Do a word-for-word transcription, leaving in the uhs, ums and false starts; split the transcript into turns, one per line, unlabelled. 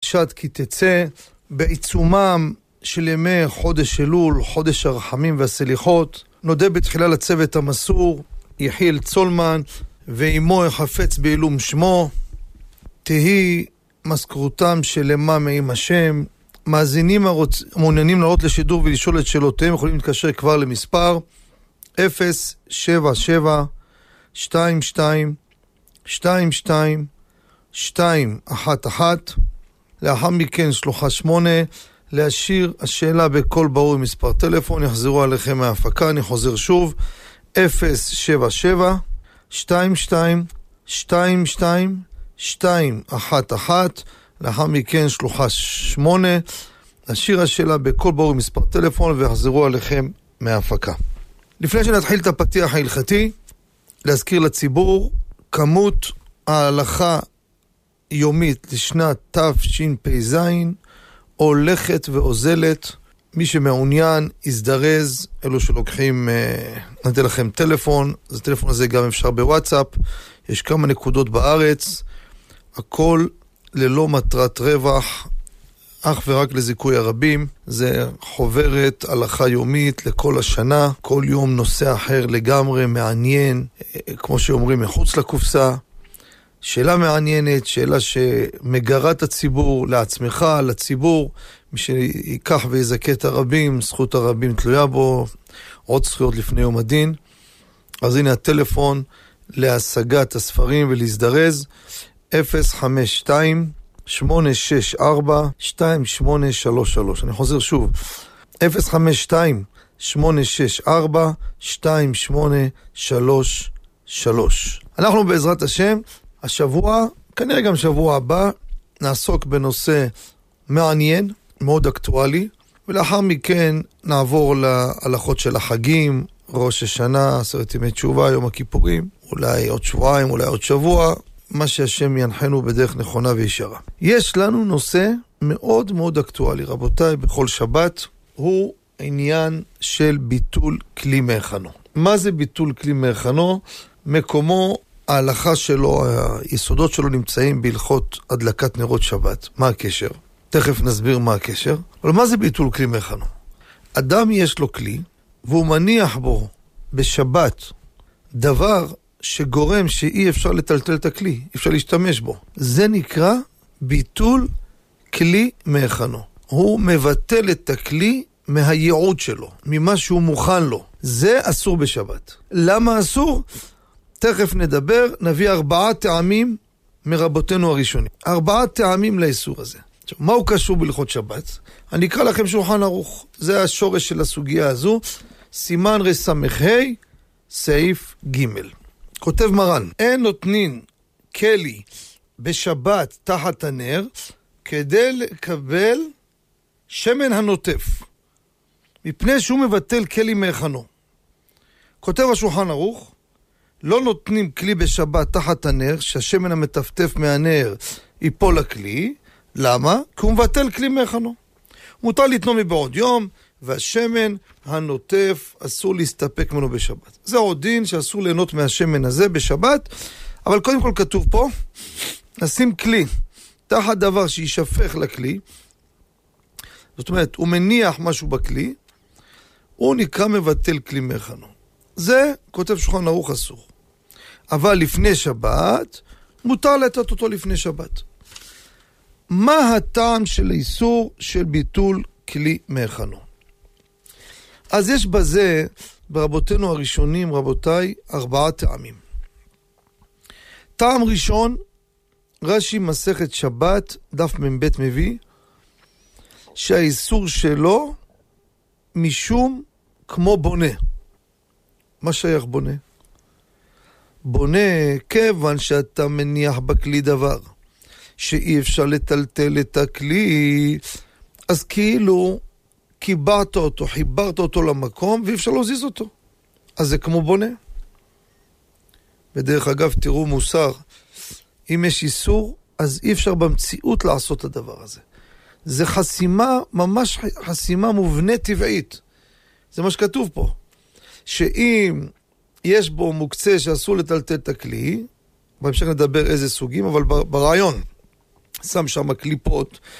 פרשת כי תצא, בעיצומם של ימי חודש אלול, חודש הרחמים והסליחות. נודה בתחילה לצוות המסור, יחיאל צולמן, ואימו החפץ בעילום שמו. תהי מזכרותם שלמה מעם השם. מאזינים הרוצ... מעוניינים לעלות לשידור ולשאול את שאלותיהם, יכולים להתקשר כבר למספר אפס שבע שבע שתיים שתיים שתיים שתיים שתיים אחת אחת. לאחר מכן שלוחה שמונה, להשאיר השאלה בקול ברור עם מספר טלפון, יחזרו עליכם מההפקה. אני חוזר שוב, אפס שבע שבע שתיים שתיים שתיים שתיים שתיים אחת אחת. לאחר מכן שלוחה שמונה, להשאיר השאלה בקול ברור עם מספר טלפון, ויחזרו עליכם מההפקה. לפני שנתחיל את הפתיח ההלכתי, להזכיר לציבור, כמות ההלכה יומית לשנת תשפ"ז הולכת ואוזלת. מי שמעוניין יזדרז, אלו שלוקחים, נתן לכם טלפון, אז הטלפון הזה גם אפשר בוואטסאפ, יש כמה נקודות בארץ, הכל ללא מטרת רווח, אך ורק לזיכוי הרבים. זה חוברת הלכה יומית לכל השנה, כל יום נושא אחר לגמרי, מעניין, כמו שאומרים, מחוץ לקופסה. שאלה מעניינת, שאלה שמגרה את הציבור, לעצמך, לציבור, מי שיקח ויזכה את הרבים, זכות הרבים תלויה בו, עוד זכויות לפני יום הדין. אז הנה הטלפון להשגת הספרים ולהזדרז, אפס חמש שתיים שמונה שש ארבע שתיים שמונה שלוש שלוש. אני חוזר שוב, אפס חמש שתיים שמונה שש ארבע שתיים שמונה שלוש שלוש. אנחנו בעזרת השם, השבוע, כנראה גם שבוע הבא, נעסוק בנושא מעניין, מאוד אקטואלי, ולאחר מכן נעבור להלכות של החגים, ראש השנה, עשרת ימי תשובה, יום הכיפורים, אולי עוד שבועיים, אולי עוד שבוע, מה שהשם ינחנו בדרך נכונה וישרה. יש לנו נושא מאוד מאוד אקטואלי, רבותיי, בכל שבת, הוא עניין של ביטול כלי מהיכנו. מה זה ביטול כלי מהיכנו? מקומו, ההלכה שלו, היסודות שלו נמצאים בהלכות הדלקת נרות שבת. מה הקשר? תכף נסביר מה הקשר. אבל מה זה ביטול כלי מהיכנו? אדם יש לו כלי, והוא מניח בו בשבת דבר שגורם שאי אפשר לטלטל את הכלי, אפשר להשתמש בו. זה נקרא ביטול כלי מהיכנו. הוא מבטל את הכלי מהייעוד שלו, ממה שהוא מוכן לו. זה אסור בשבת. למה אסור? תכף נדבר, נביא ארבעה טעמים מרבותינו הראשונים. ארבעה טעמים לאיסור הזה. עכשיו, מה הוא קשור בהלכות שבת? אני אקרא לכם שולחן ערוך. זה השורש של הסוגיה הזו. סימן רס"ה, סעיף ג'. כותב מרן, אין נותנין כלי בשבת תחת הנר כדי לקבל שמן הנוטף, מפני שהוא מבטל כלי מהיכנו. כותב השולחן ערוך, לא נותנים כלי בשבת תחת הנר, שהשמן המטפטף מהנר ייפול לכלי. למה? כי הוא מבטל כלי מהיכנו. מותר לתנום מבעוד יום, והשמן הנוטף אסור להסתפק ממנו בשבת. זה עוד דין שאסור ליהנות מהשמן הזה בשבת, אבל קודם כל כתוב פה, נשים כלי תחת דבר שישפך לכלי, זאת אומרת, הוא מניח משהו בכלי, הוא נקרא מבטל כלי מהיכנו. זה, כותב שולחן ערוך, אסור. אבל לפני שבת, מותר לתת אותו לפני שבת. מה הטעם של האיסור של ביטול כלי מהיכנו? אז יש בזה, ברבותינו הראשונים, רבותיי, ארבעה טעמים. טעם ראשון, רש"י מסכת שבת, דף מ"ב מביא, שהאיסור שלו משום כמו בונה. מה שייך בונה? בונה כיוון שאתה מניח בכלי דבר שאי אפשר לטלטל את הכלי, אז כאילו קיבעת אותו, חיברת אותו למקום ואי אפשר להזיז אותו. אז זה כמו בונה. בדרך אגב, תראו מוסר, אם יש איסור, אז אי אפשר במציאות לעשות את הדבר הזה. זה חסימה, ממש חסימה מובנית טבעית. זה מה שכתוב פה. שאם יש בו מוקצה שאסור לטלטל את הכלי, בהמשך נדבר איזה סוגים, אבל ברעיון, שם שם קליפות,